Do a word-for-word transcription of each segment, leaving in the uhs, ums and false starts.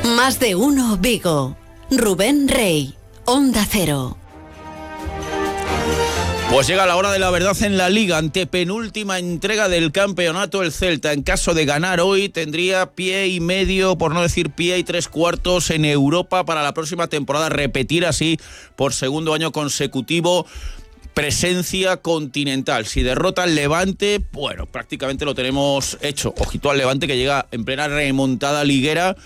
Más de uno Vigo. Rubén Rey, Onda Cero. Pues llega la hora de la verdad en la Liga, antepenúltima entrega del campeonato. El Celta, en caso de ganar hoy, tendría pie y medio, por no decir pie y tres cuartos en Europa para la próxima temporada. Repetir así por segundo año consecutivo presencia continental. Si derrota el Levante, bueno, prácticamente lo tenemos hecho. Ojito al Levante, que llega en plena remontada liguera.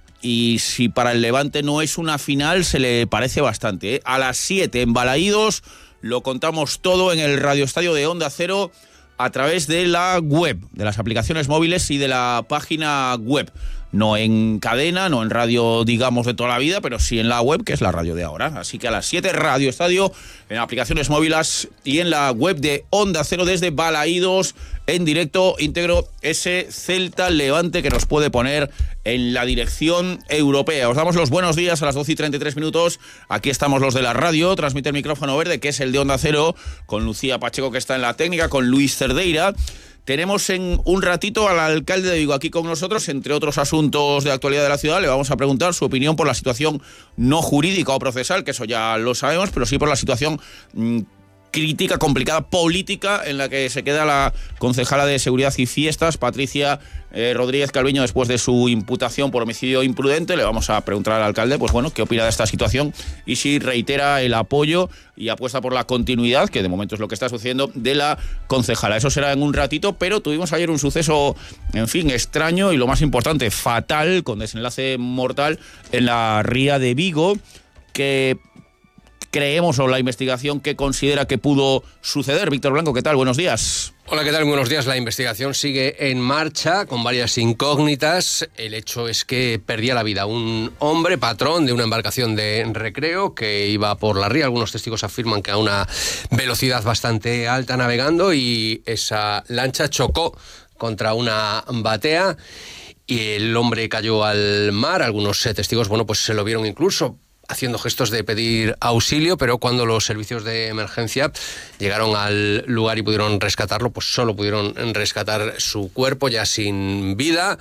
Y si para el Levante no es una final, se le parece bastante, ¿eh? A las siete en Balaídos lo contamos todo en el radioestadio de Onda Cero a través de la web, de las aplicaciones móviles y de la página web. No en cadena, no en radio, digamos, de toda la vida, pero sí en la web, que es la radio de ahora. Así que a las siete, Radio Estadio, en aplicaciones móviles y en la web de Onda Cero desde Balaídos, en directo, íntegro, ese Celta Levante que nos puede poner en la dirección europea. Os damos los buenos días a las doce y treinta y tres minutos. Aquí estamos los de la radio, transmite el micrófono verde, que es el de Onda Cero, con Lucía Pacheco, que está en la técnica, con Luis Cerdeira. Tenemos en un ratito al alcalde de Vigo aquí con nosotros, entre otros asuntos de actualidad de la ciudad. Le vamos a preguntar su opinión por la situación no jurídica o procesal, que eso ya lo sabemos, pero sí por la situación mmm, crítica, complicada, política, en la que se queda la concejala de Seguridad y Fiestas, Patricia eh, Rodríguez Calviño, después de su imputación por homicidio imprudente. Le vamos a preguntar al alcalde, pues bueno, qué opina de esta situación y si reitera el apoyo y apuesta por la continuidad, que de momento es lo que está sucediendo, de la concejala. Eso será en un ratito, pero tuvimos ayer un suceso, en fin, extraño y lo más importante, fatal, con desenlace mortal en la ría de Vigo, que creemos, o la investigación que considera que pudo suceder. Víctor Blanco, ¿qué tal? Buenos días. Hola, ¿qué tal? Buenos días. La investigación sigue en marcha con varias incógnitas. El hecho es que perdía la vida un hombre patrón de una embarcación de recreo que iba por la ría. Algunos testigos afirman que a una velocidad bastante alta navegando, y esa lancha chocó contra una batea y el hombre cayó al mar. Algunos eh, testigos, bueno, pues se lo vieron incluso haciendo gestos de pedir auxilio, pero cuando los servicios de emergencia llegaron al lugar y pudieron rescatarlo, pues solo pudieron rescatar su cuerpo ya sin vida.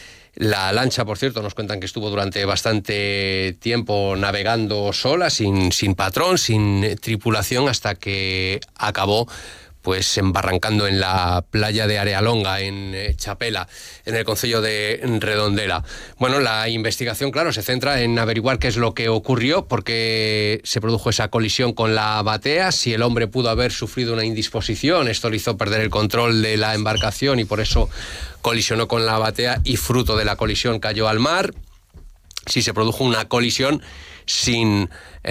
La lancha, por cierto, nos cuentan que estuvo durante bastante tiempo navegando sola, sin, sin patrón, sin tripulación, hasta que acabó pues embarrancando en la playa de Arealonga, en Chapela, en el concello de Redondela. Bueno, la investigación, claro, se centra en averiguar qué es lo que ocurrió, porque se produjo esa colisión con la batea, si el hombre pudo haber sufrido una indisposición, esto le hizo perder el control de la embarcación y por eso colisionó con la batea y fruto de la colisión cayó al mar, si se produjo una colisión sin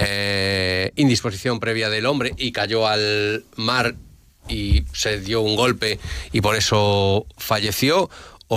eh, indisposición previa del hombre y cayó al mar y se dio un golpe y por eso falleció,